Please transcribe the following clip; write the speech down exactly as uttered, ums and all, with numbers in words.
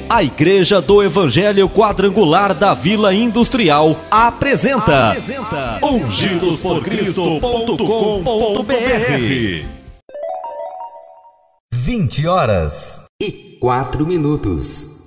A Igreja do Evangelho Quadrangular da Vila Industrial apresenta, apresenta ungidos por cristo ponto com ponto b r. vinte horas e quatro minutos.